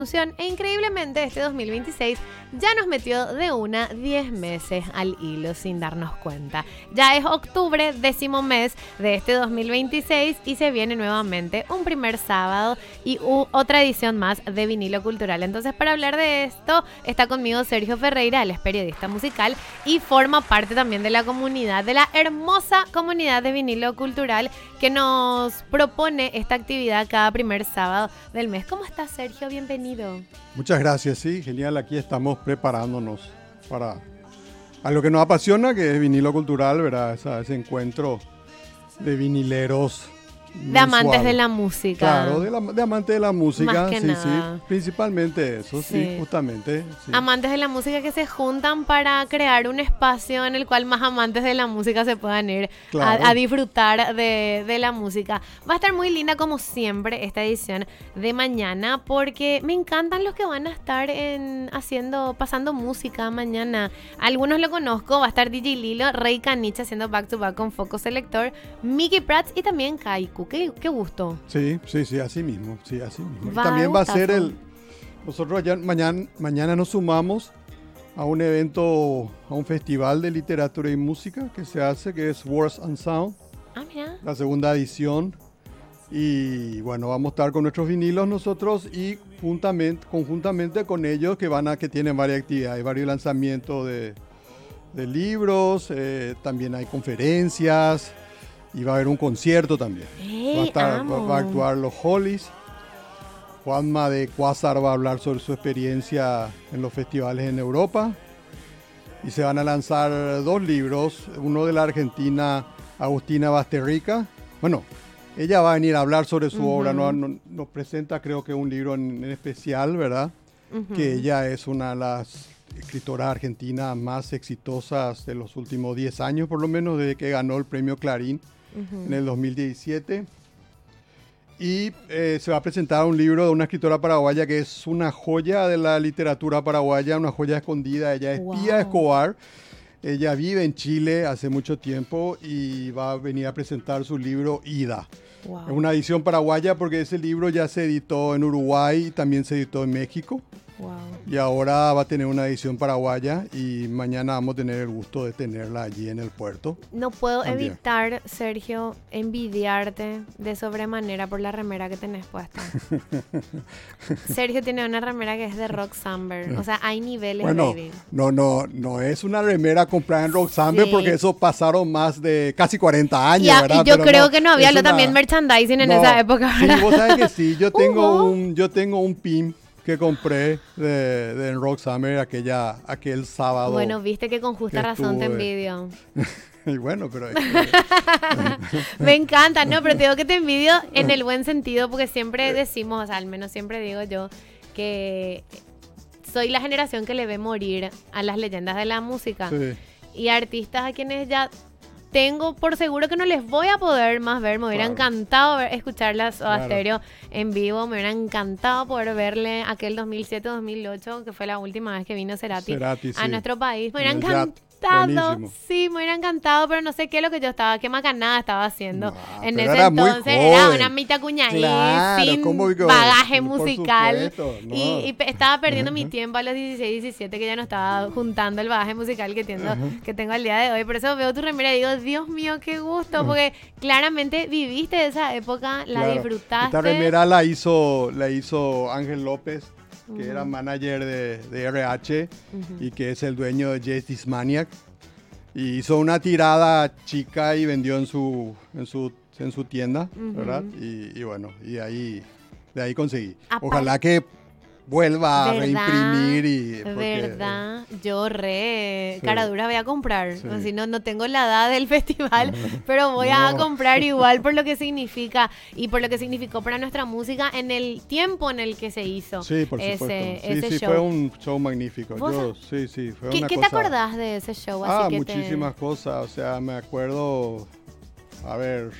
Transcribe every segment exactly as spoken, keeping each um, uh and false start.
E increíblemente este dos mil veintiséis ya nos metió de una diez meses al hilo sin darnos cuenta. Ya es octubre, décimo mes de este dos mil veintiséis y se viene nuevamente un primer sábado y u- otra edición más de Vinilo Cultural. Entonces, para hablar de esto está conmigo Sergio Ferreira, él es periodista musical y forma parte también de la comunidad, de la hermosa comunidad de Vinilo Cultural que nos propone esta actividad cada primer sábado del mes. ¿Cómo estás, Sergio? Bienvenido. Muchas gracias, sí, genial. Aquí estamos preparándonos para a lo que nos apasiona, que es vinilo cultural, ¿verdad? Esa, ese encuentro de vinileros. De amantes de la música. Claro, de, la, de amantes de la música, Más que sí, nada. sí. Principalmente eso, sí, Sí. justamente. Sí. Amantes de la música que se juntan para crear un espacio en el cual más amantes de la música se puedan ir Claro. a, a disfrutar de, de la música. Va a estar muy linda como siempre esta edición de mañana porque me encantan los que van a estar en, haciendo, pasando música mañana. Algunos lo conozco, va a estar D J Lilo, Rey Caniche haciendo back to back con Foco Selector, Mickey Prats y también Kaiku. Qué, qué gusto. Sí, sí, sí, así mismo, sí, así mismo. Y Va a también dar va a gustazo. ser el... Nosotros allá, mañana, mañana nos sumamos a un evento, a un festival de literatura y música que se hace, que es Words and Sound, Ah, mira. la segunda edición. Y bueno, vamos a estar con nuestros vinilos nosotros y juntamente, conjuntamente con ellos que van a, que tienen varias actividades, varios lanzamientos de, de libros, eh, también hay conferencias y va a haber un concierto también. Ey, Va a, estar, va, amo. va a actuar los Hollies. Juanma de Quasar va a hablar sobre su experiencia en los festivales en Europa. Y se van a lanzar dos libros, uno de la argentina Agustina Basterrica. Bueno, ella va a venir a hablar sobre su Ujú. obra, nos, nos- nos presenta creo que un libro en, en especial, ¿verdad? Ujú. Que ella es una de las escritoras argentinas más exitosas de los últimos diez años, por lo menos desde que ganó el premio Clarín Ujú. en el dos mil diecisiete. Y eh, se va a presentar un libro de una escritora paraguaya que es una joya de la literatura paraguaya, una joya escondida. Ella es Wow. Pía Escobar. Ella vive en Chile hace mucho tiempo y va a venir a presentar su libro Ida. Wow. Es una edición paraguaya porque ese libro ya se editó en Uruguay y también se editó en México. Wow. Y ahora va a tener una edición paraguaya y mañana vamos a tener el gusto de tenerla allí en el puerto. No puedo También. evitar, Sergio, envidiarte de sobremanera por la remera que tenés puesta. Sergio tiene una remera que es de Rock Summer. O sea, hay niveles, Bueno, baby. no, no, no es una remera comprada en Roxanne Sí. porque eso pasaron más de casi cuarenta años, Y, a- ¿verdad? y yo Pero creo que no había es lo una- también merchandising en no. esa época, Sí, ¿verdad? vos sabés que sí, yo tengo Hubo. un, yo tengo un pin que compré de, de Rock Summer aquella, aquel sábado. Bueno, viste que con justa que razón te estuve- envidio. Y bueno, pero Me encanta, no, pero te digo que te envidio en el buen sentido porque siempre decimos, o sea, al menos siempre digo yo, que soy la generación que le ve morir a las leyendas de la música sí, y artistas a quienes ya tengo por seguro que no les voy a poder más ver. Me hubiera Claro. encantado ver, escucharlas Soda Claro. Stereo en vivo, me hubiera encantado poder verle aquel dos mil siete dos mil ocho, que fue la última vez que vino Cerati, Cerati, a sí. nuestro país. Me En hubiera el Yat. encantado. Buenísimo. Sí, me hubiera encantado, pero no sé qué es lo que yo estaba, qué macanada estaba haciendo. No, en pero ese era muy entonces era joven. una mitad cuñadí, Claro, sin ¿cómo que- bagaje por musical. supuesto, no. Y, y pe- estaba perdiendo mi tiempo a los dieciséis, diecisiete, que ya no estaba juntando el bagaje musical que tengo, que tengo al día de hoy. Por eso veo tu remera y digo, Dios mío, qué gusto, porque claramente viviste esa época, la Claro. disfrutaste. Esta remera la hizo, la hizo Ángel López, que Ujú. era manager de, de R H Ujú. y que es el dueño de Justice Maniac. Y hizo una tirada chica y vendió en su, en su, en su tienda, Ujú. ¿verdad? Y, y bueno, y ahí, de ahí conseguí. Apar- Ojalá que vuelva a ¿Verdad? reimprimir y... porque, ¿Verdad? Yo re Sí. cara dura voy a comprar. Sí. Si no, no tengo la edad del festival, pero voy a No. comprar igual por lo que significa y por lo que significó para nuestra música en el tiempo en el que se hizo Sí, por ese, supuesto. Sí, ese sí, show. fue un show magnífico. ¿Vos Yo, sí, sí, fue ¿Qué, una qué te cosa... acordás de ese show? Ah, Así que te- muchísimas cosas. O sea, me acuerdo, a ver,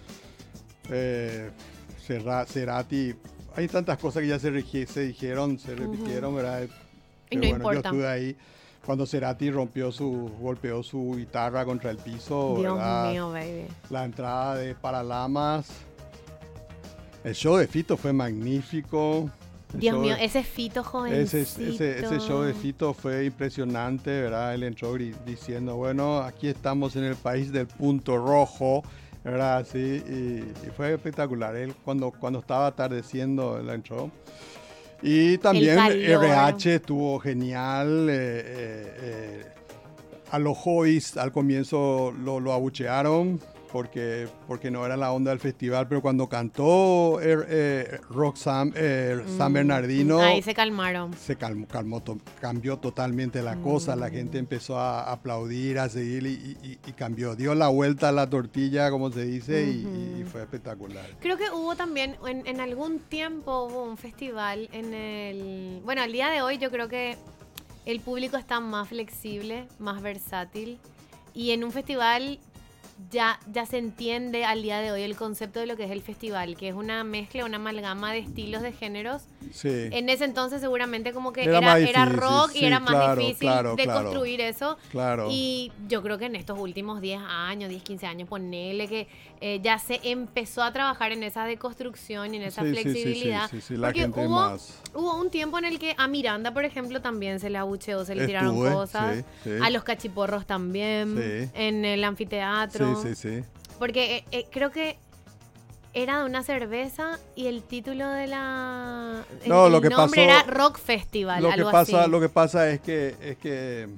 eh, Serra- Cerati. Hay tantas cosas que ya se, regi- se dijeron, se repitieron, ¿verdad? Y Pero no bueno, importa. yo estuve ahí cuando Cerati rompió su, golpeó su guitarra contra el piso, Dios ¿verdad? mío, baby. La entrada de Paralamas. El show de Fito fue magnífico. El Dios show mío, de- ese Fito ese, jovencito. ese, ese show de Fito fue impresionante, ¿verdad? Él entró gri- diciendo, bueno, aquí estamos en el país del punto rojo, ¿verdad? Sí, y, y fue espectacular. Él cuando, cuando estaba atardeciendo, él entró. Y también calor. R H estuvo genial. eh, eh, eh, a los hobbies al comienzo lo, lo abuchearon porque, porque no era la onda del festival, pero cuando cantó eh, eh, Rock San, eh, San Mm, Bernardino, Ahí se calmaron. se calmó, calmó to- cambió totalmente la Mm. cosa. La gente empezó a aplaudir, a seguir y, y- y cambió. Dio la vuelta a la tortilla, como se dice, y- y, y fue espectacular. Creo que hubo también, en, en algún tiempo hubo un festival en el... Bueno, al día de hoy yo creo que el público está más flexible, más versátil. Y en un festival ya, ya se entiende al día de hoy el concepto de lo que es el festival, que es una mezcla, una amalgama de estilos, de géneros. Sí. En ese entonces seguramente como que Era era, más era difícil, rock y sí, era más claro, difícil claro, de claro. construir eso. Claro. Y yo creo que en estos últimos diez años, diez, quince años, ponele que eh, ya se empezó a trabajar en esa deconstrucción y en esa Sí, sí, sí, sí, flexibilidad. sí, sí, la Porque gente hubo, más- hubo un tiempo en el que a Miranda, por ejemplo, también se le abucheó, se le tiraron Estuve, cosas. sí, sí. A los cachiporros también, Sí. en el anfiteatro. Sí, sí, sí. Porque eh, eh, creo que era de una cerveza y el título de la... el- No, el lo que nombre pasó- era Rock Festival, Lo que algo pasa, así. lo que pasa es que es que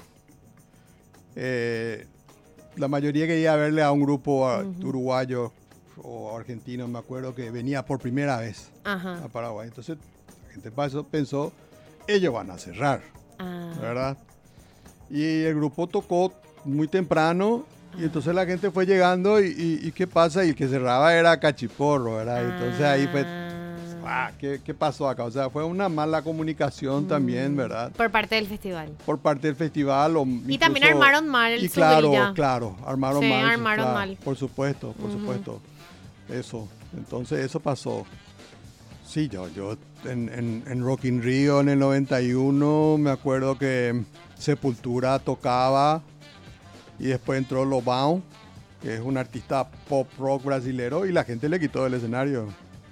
eh, la mayoría quería verle a un grupo a- uruguayo o argentino, me acuerdo que venía por primera vez Ajá. a Paraguay. Entonces la gente pasó- pensó, ellos van a cerrar, Ah. ¿verdad? Y el grupo tocó muy temprano y entonces la gente fue llegando y, y- y ¿qué pasa? Y el que cerraba era Cachiporro, ¿verdad? Entonces ahí fue, ah, ¿qué, qué pasó acá? O sea, fue una mala comunicación también, ¿verdad? Por parte del festival. Por parte del festival. O Y también incluso- armaron mal Y su claro, grilla. claro, armaron Sí, mal. armaron claro, mal. Por supuesto, por supuesto. Eso, entonces eso pasó. Sí, yo, yo en, en, en Rock in Rio en el noventa y uno me acuerdo que Sepultura tocaba y después entró Lobão, que es un artista pop rock brasilero, y la gente le quitó el escenario.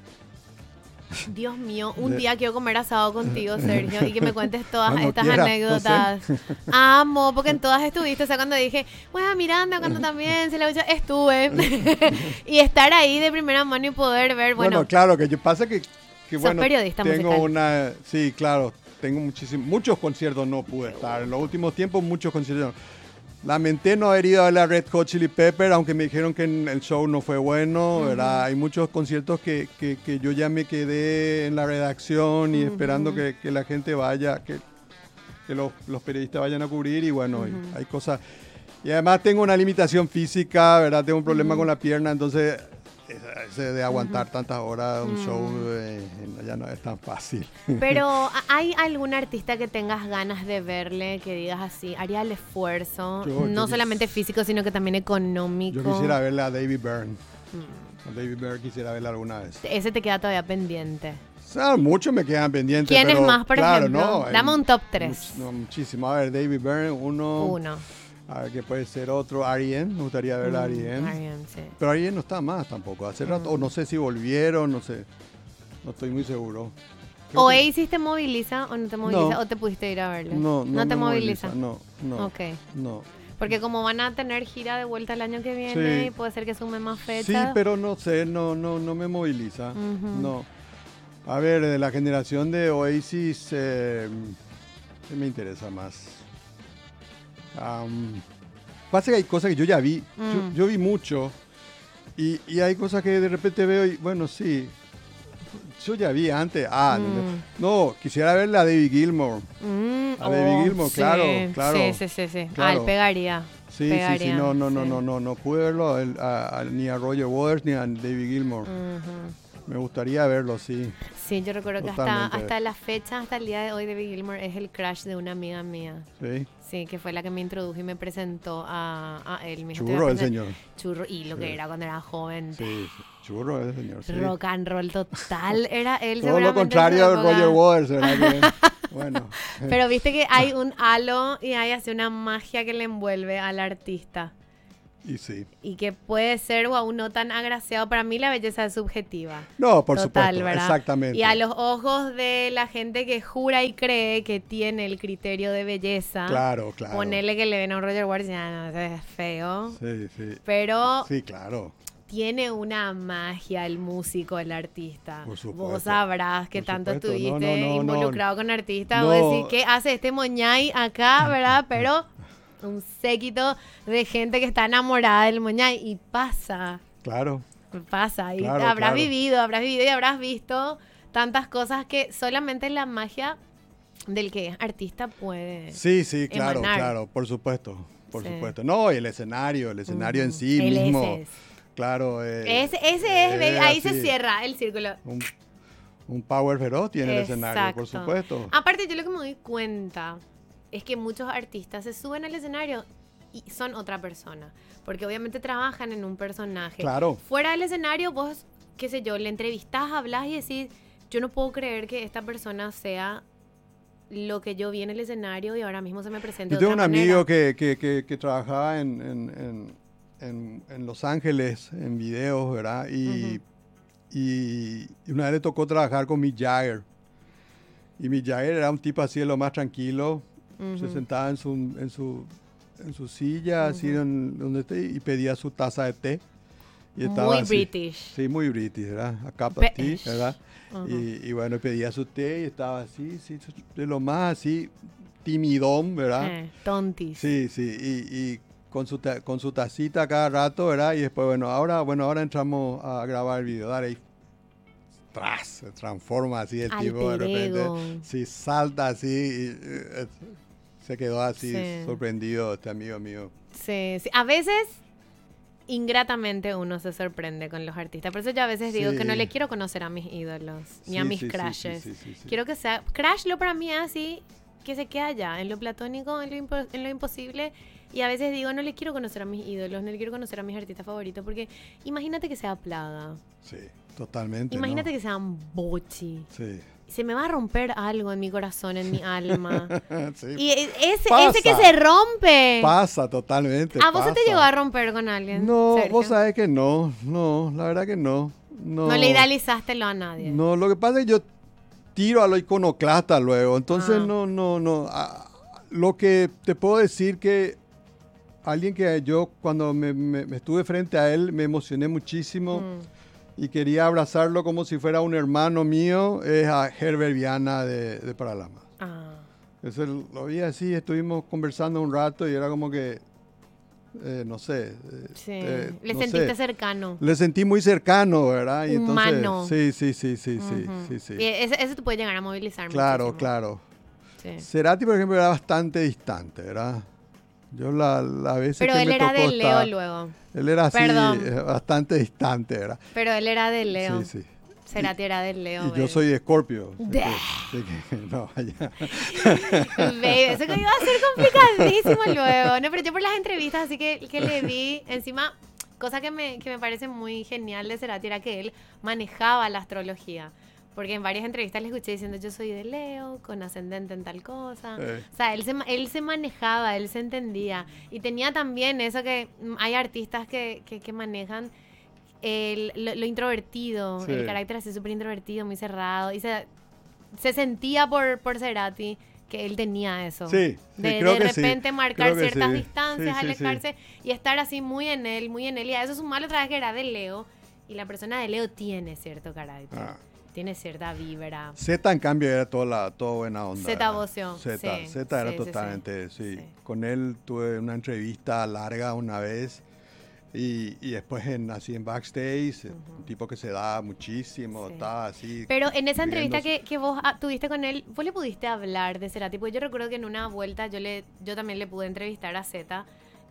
Dios mío, un De- día quiero comer asado contigo, Sergio, y que me cuentes todas Cuando estas quiera, anécdotas. Amo, porque en todas estuviste. O sea, cuando dije, bueno, Miranda, cuando también se le escuchó, estuve. Y estar ahí de primera mano y poder ver, Bueno, bueno, claro, que yo pasa que, que sos bueno, periodista tengo musical. una, sí, claro, tengo muchísimos, muchos conciertos no pude estar. En los últimos tiempos muchos conciertos. Lamenté no haber ido a ver a Red Hot Chili Pepper, aunque me dijeron que el show no fue bueno, ¿verdad? Hay muchos conciertos que, que, que yo ya me quedé en la redacción y esperando que, que la gente vaya, que, que los, los periodistas vayan a cubrir y bueno, y hay cosas. Y además tengo una limitación física, ¿verdad? Tengo un problema con la pierna, entonces ese- ese de aguantar tantas horas un show eh, ya no es tan fácil. Pero ¿a- ¿hay algún artista que tengas ganas de verle, que digas así, haría el esfuerzo, Yo- no yo solamente quis- físico, sino que también económico? Yo quisiera verle a David Byrne. A David Byrne quisiera verle alguna vez. Ese te queda todavía pendiente. O sea, muchos me quedan pendientes. ¿Quiénes pero, más, por claro, ejemplo? no, hay Dame un top tres. much- no, muchísimo. A ver, David Byrne, uno. Uno. A ver, ¿qué puede ser otro? Ariane, me gustaría ver a Ariane. Mm, Ariane, sí. Pero Ariane no está más tampoco. Hace rato, o no sé si volvieron, no sé. No estoy muy seguro. Creo que- ¿Oasis te moviliza o no te moviliza? No. ¿O te pudiste ir a verle? No, no, te me moviliza. No, no. Ok. No. Porque como van a tener gira de vuelta el año que viene, Sí. y puede ser que sume más Sí, fechas. pero no sé, no, no, no me moviliza. Ujú. No. A ver, de la generación de Oasis, eh, ¿qué me interesa más? Am, pasa que hay cosas que yo ya vi, yo, Mm. yo vi mucho, y, y hay cosas que de repente veo y, bueno, sí, yo ya vi antes. Ah, Mm. no, quisiera ver la David Gilmour. Mm, A David Gilmour, sí, claro, claro. Sí, sí, sí, sí. Claro. Ah, él pegaría. Sí, sí, sí, pegaría, no, no, no, sí. no, no, no pude verlo a él, a- a- ni a Roger Waters ni a David Gilmour. Ujú. Me gustaría verlo, sí. Sí, yo recuerdo que hasta, Totalmente. hasta la fecha, hasta el día de hoy, David Gilmour es el crush de una amiga mía. Sí. Sí, que fue la que me introdujo y me presentó a, a él. Me dijo, "Te voy a Churro el presentar". señor. Churro, y lo que Sí. era cuando era joven. Sí, sí, churro el señor. Sí. Rock and roll total. Era él Todo lo seguramente en su contrario de época. Roger Waters, ¿verdad? Que, bueno, Pero viste que hay un halo y hay así una magia que le envuelve al artista. Y sí. Y que puede ser o aún no tan agraciado. Para mí la belleza es subjetiva. No, por Total, supuesto, ¿verdad? exactamente. Y a los ojos de la gente que jura y cree que tiene el criterio de belleza, Claro, claro. ponerle que le ven a un Roger Waters, ya no, eso es feo. Sí, sí. Pero Sí, claro. tiene una magia el músico, el artista. Por supuesto. Vos sabrás que Por tanto supuesto. estuviste No, no, no, involucrado con artistas. no. Vos decís, ¿qué hace este moñay acá, verdad? Pero un séquito de gente que está enamorada del moñay. Y pasa, Claro. pasa. Y Claro, habrás claro. vivido, habrás vivido y habrás visto tantas cosas que solamente la magia del que es artista puede Sí, sí, claro, emanar. claro, por supuesto. Por Sí. supuesto. No, y el escenario, el escenario en Ujú. sí El mismo. ese es. Claro. eh, Ese, ese es, eh, baby, ahí así, se cierra el círculo. Un, un power feroz tiene el escenario, por Exacto. supuesto. Aparte, yo lo que me doy cuenta es que muchos artistas se suben al escenario y son otra persona. Porque obviamente trabajan en un personaje. Claro. Fuera del escenario, vos, qué sé yo, le entrevistás, hablas y decís, yo no puedo creer que esta persona sea lo que yo vi en el escenario y ahora mismo se me presenta Yo de tengo un otra amigo manera. que, que, que, que trabajaba en, en, en, en, en Los Ángeles, en videos, ¿verdad? Y, Ujú. y, y una vez le tocó trabajar con Mick Jagger. Y Mick Jagger era un tipo así de lo más tranquilo. Se Ujú. sentaba en su, en su, en su silla, así en- donde esté, y pedía su taza de té. Y estaba Muy así. British. Sí, muy british, ¿verdad? A cup of Be- tea, ¿verdad? Ujú. y, y bueno, pedía su té y estaba así, sí, de lo más así, timidón, ¿verdad? Eh, tontis. Sí, sí, y, y con, su ta- con su tacita cada rato, ¿verdad? Y después, bueno, ahora, bueno, ahora entramos a grabar el video, dale, y tras, se transforma así el tipo de Alter repente, ego. sí, salta así, y, eh, se quedó así Sí. sorprendido este amigo mío. Sí, sí. A veces, ingratamente, uno se sorprende con los artistas. Por eso yo a veces digo que no Sí. le quiero conocer a mis ídolos, ni a Sí, mis sí, sí, crashes. sí, sí, sí, sí. Quiero que sea... Crash lo para mí es así, que se queda allá, en lo platónico, en lo, impo- en lo imposible. Y a veces digo, no le quiero conocer a mis ídolos, no le quiero conocer a mis artistas favoritos, porque imagínate que sea Plaga. Sí, totalmente. Imagínate ¿no? que sea Bochi. Sí. Se me va a romper algo en mi corazón, en mi alma. Sí, Y e- ese, Pasa. ese que se rompe. pasa totalmente. ¿A vos se te pasa. llegó a romper con alguien? No, Sergio? vos sabés que no, no, la verdad que no. No, No le idealizaste a nadie. No, lo que pasa es que yo tiro a lo iconoclasta luego, entonces Ah. no, no, no. Ah, lo que te puedo decir que alguien que yo cuando me, me- me estuve frente a él me emocioné muchísimo Mm. y quería abrazarlo como si fuera un hermano mío, es a Herbert Viana de, de Paralamas. Ah. Ese lo vi así, estuvimos conversando un rato y era como que, eh, no sé. eh, Sí. eh, Le no sentiste sé. cercano. Le sentí muy cercano, ¿verdad? Y Humano. entonces, sí, sí, sí, sí, sí, Ujú. sí, sí. Y ese- eso te puede llegar a movilizar Claro, muchísimo. claro. Sí. Cerati, por ejemplo, era bastante distante, ¿verdad? Yo la, la veces Pero que él me era tocó de Leo estar- luego. Él era así, Perdón. eh, bastante distante, ¿verdad? Pero él era de Leo. Sí, sí. Cerati era de Leo. Y yo baby. soy de Escorpio. así De- que- así que, no, ya. Baby, eso que iba a ser complicadísimo luego. No, pero yo por las entrevistas, así que, que le vi, encima, cosa que me, que me parece muy genial de Cerati era que él manejaba la astrología. Porque en varias entrevistas le escuché diciendo, yo soy de Leo, con ascendente en tal cosa. Eh. O sea, él se, ma- él se manejaba, él se entendía. Y tenía también eso que mm, hay artistas que, que, que manejan el, lo, lo introvertido, Sí. el carácter así súper introvertido, muy cerrado. Y se, se sentía por, por Cerati que él tenía eso. Sí, sí, de creo de que sí, repente marcar creo que ciertas sí. distancias, Sí, sí, sí. alejarse y estar así muy en él, muy en él. Y a eso sumarlo otra vez que era de Leo. Y la persona de Leo tiene cierto carácter. Ah. Tiene cierta vibra. Z, en cambio, era toda, la, toda buena onda. Zeta ¿verdad? voció, Zeta, sí, Zeta era sí, sí, sí. totalmente, sí. Sí. Con él tuve una entrevista larga una vez y, y después en, así en backstage, un tipo que se da muchísimo, Sí. estaba así. Pero en esa entrevista viéndose- que, que vos ah, tuviste con él, vos le pudiste hablar de Cerati, porque yo recuerdo que en una vuelta yo le yo también le pude entrevistar a Zeta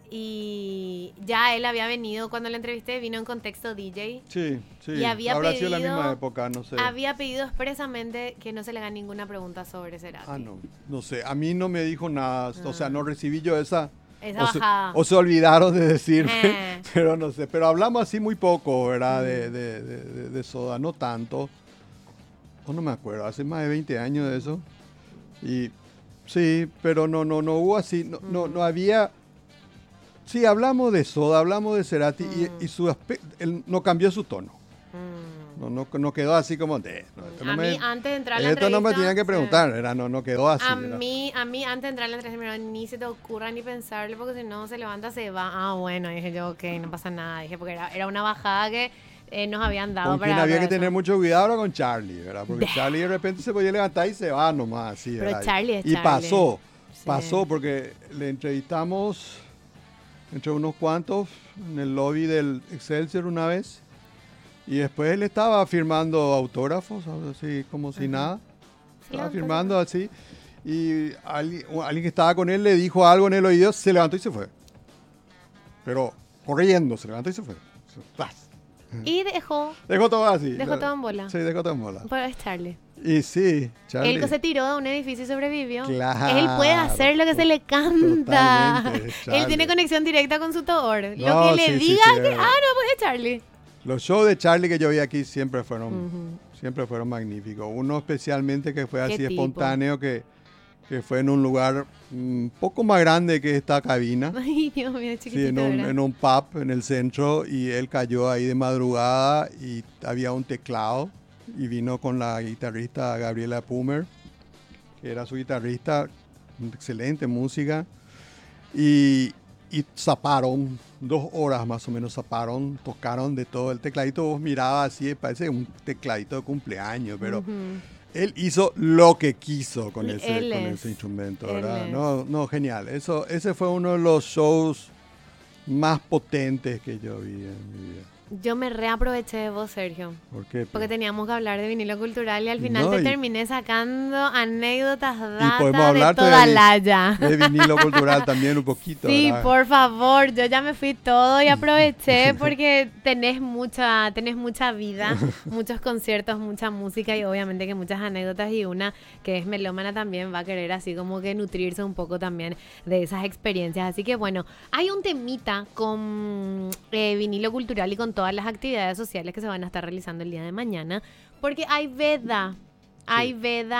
y ya él había venido, cuando le entrevisté, vino en contexto D J. Sí, sí. Y había Habrá sido la pedido- misma época, no sé. Había pedido expresamente que no se le haga ninguna pregunta sobre Cerati. Ah, no, no sé. A mí no me dijo nada, o sea, Ah. no recibí yo esa. Esa o, se, bajada. o se olvidaron de decirme, Eh. pero no sé. Pero hablamos así muy poco, ¿verdad? Mm. De, de, de, de- de Soda, no tanto. O no me acuerdo, hace más de veinte años de eso. Y sí, pero no, no, no hubo así, no, no, no había. Sí, hablamos de Soda, hablamos de Cerati Mm. y, y su aspecto, él no cambió su tono. Mm. No, no, no quedó así como de... No, esto no A me, mí, antes de entrar a la esto no me entrevista, tenían que sí. preguntar, era, no, no quedó así. A era. mí, a mí, antes de entrar a la entrevista, me dijeron, ni se te ocurra ni pensarle, porque si no se levanta, se va. Ah, bueno, dije yo, ok, no pasa nada. Dije, porque era, era una bajada que eh, nos habían dado Con para quien había para que eso. tener mucho cuidado era con Charlie, ¿verdad? Porque De- Charlie de repente se podía levantar y se va nomás, así, Pero ¿verdad? Charlie es Y Charlie. pasó, Sí. pasó porque le entrevistamos entre unos cuantos en el lobby del Excelsior una vez y después él estaba firmando autógrafos, así como si Ajá. nada. Sí, Estaba levantó, firmando así y alguien, o alguien que estaba con él le dijo algo en el oído, se levantó y se fue. Pero corriendo, se levantó y se fue. ¡Plas! Y dejó, Dejó todo así. dejó todo en bola. Sí, dejó todo en bola. Pero es Charlie. Y sí, Charlie. Él que se tiró de un edificio y sobrevivió. Claro, Él puede hacer lo que se le canta. totalmente, Él Charlie. tiene conexión directa con su tour. Lo No, que le sí, sí, diga sí, que, es ah, no, pues es Charlie. Los shows de Charlie que yo vi aquí siempre fueron, Ujú. siempre fueron magníficos. Uno especialmente que fue ¿Qué así tipo? espontáneo, que, que fue en un lugar un poco más grande que esta cabina. Ay, Dios mío, Sí, chiquitito. en un, ¿verdad? en un pub en el centro y él cayó ahí de madrugada y había un teclado y vino con la guitarrista Gabriela Pumer, que era su guitarrista, excelente música y, y zaparon, dos horas más o menos zaparon, tocaron de todo, el tecladito vos mirabas así, parece un tecladito de cumpleaños, pero Ujú. él hizo lo que quiso con ese, Él con es, ese instrumento, él ¿verdad? es. No, no, genial. Eso, ese fue uno de los shows más potentes que yo vi en mi vida. Yo me reaproveché de vos, Sergio. ¿Por qué? Porque teníamos que hablar de vinilo cultural y al final No, te y- terminé sacando anécdotas, datas podemos de hablarte toda de- laya. De vinilo cultural también un poquito, Sí, ¿verdad? por favor, yo ya me fui todo y aproveché porque tenés mucha, tenés mucha vida, muchos conciertos, mucha música y obviamente que muchas anécdotas y una que es melómana también va a querer así como que nutrirse un poco también de esas experiencias. Así que bueno, hay un temita con eh, vinilo cultural y con todas las actividades sociales que se van a estar realizando el día de mañana, porque hay veda. Hay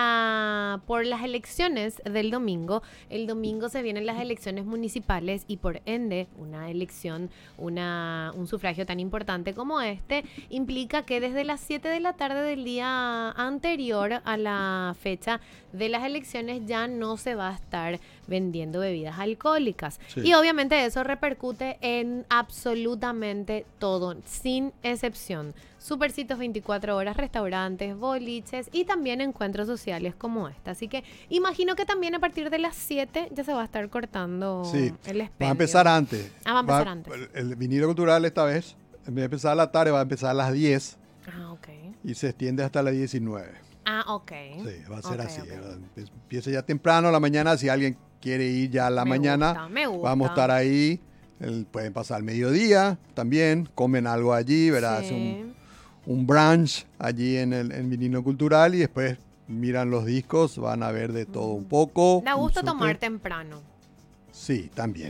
veda por las elecciones del domingo. El domingo se vienen las elecciones municipales y por ende una elección, una, un sufragio tan importante como este implica que desde las siete de la tarde del día anterior a la fecha de las elecciones ya no se va a estar vendiendo bebidas alcohólicas. Sí. Y obviamente eso repercute en absolutamente todo, sin excepción. Supercitos veinticuatro horas, restaurantes, boliches y también encuentros sociales como esta. Así que imagino que también a partir de las siete ya se va a estar cortando Sí, el expendio. va a empezar antes. Ah, va a empezar antes. El, el vinilo cultural esta vez, en vez de empezar a la tarde, va a empezar a las diez Ah, ok. y se extiende hasta las diecinueve. Ah, ok. Sí, va a ser Ok, así. ok. ¿verdad? Empieza ya temprano a la mañana. Si alguien quiere ir ya a la Me mañana, gusta, me gusta. vamos a estar ahí. El- pueden pasar al mediodía también, comen algo allí, ¿verdad? Sí. Hacen un, un brunch allí en el en Vinilo Cultural y después miran los discos, van a ver de todo un poco. Da un gusto súper. tomar temprano. Sí, también.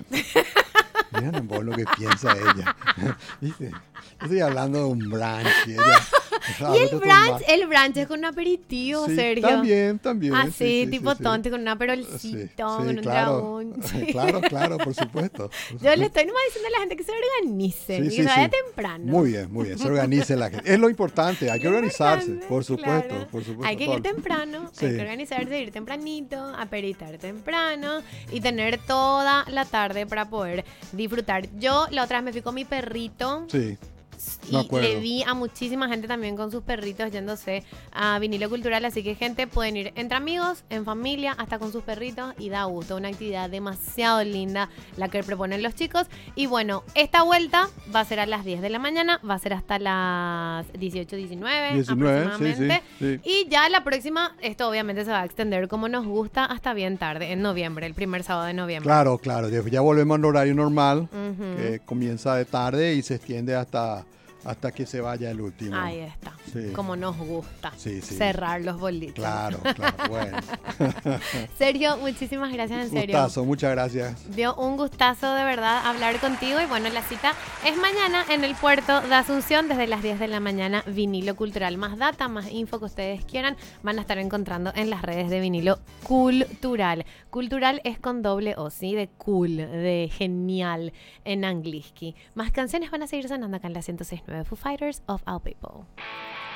Miren vos lo que piensa ella. ¿Viste? Yo estoy hablando de un brunch y ella... Y el brunch, el brunch es con un aperitivo, Sí, Sergio. también, también. Así, sí, sí, tipo sí, sí. tonto, con un Sí, aperolcito, sí, con un claro. dragón. Sí. Claro, claro, por supuesto. por Yo le supuesto. estoy nomás diciendo a la gente que se organice Sí, y sí, que se vaya sí. temprano. Muy bien, muy bien. Se organice la gente. Es lo importante, hay que Lo organizarse, importante, por supuesto, claro. por supuesto. Hay que ir Pablo. temprano, Sí. hay que organizarse, ir tempranito, aperitar temprano y tener toda la tarde para poder disfrutar. Yo la otra vez me fui con mi perrito. Sí, Y me acuerdo. le vi a muchísima gente también con sus perritos yéndose a vinilo cultural. Así que, gente, pueden ir entre amigos, en familia, hasta con sus perritos. Y da gusto. Una actividad demasiado linda la que proponen los chicos. Y bueno, esta vuelta va a ser a las diez de la mañana. Va a ser hasta las dieciocho, diecinueve, diecinueve, sí, aproximadamente. sí, sí. Y ya la próxima, esto obviamente se va a extender como nos gusta hasta bien tarde, en noviembre, el primer sábado de noviembre. Claro, claro. Ya ya volvemos al horario normal, Ujú. que comienza de tarde y se extiende hasta, hasta que se vaya el último. Ahí está. Sí. Como nos gusta. Sí, sí. Cerrar los boliches. Claro, claro, bueno. Sergio, muchísimas gracias, en serio. Gustazo, muchas gracias. Dio un gustazo de verdad hablar contigo. Y bueno, la cita es mañana en el puerto de Asunción desde las diez de la mañana. Vinilo Cultural. Más data, más info que ustedes quieran van a estar encontrando en las redes de Vinilo Cultural. Cultural es con doble O, ¿sí? De cool, de genial en angliski. Más canciones van a seguir sonando acá en la ciento seis punto nueve Foo Fighters of All People.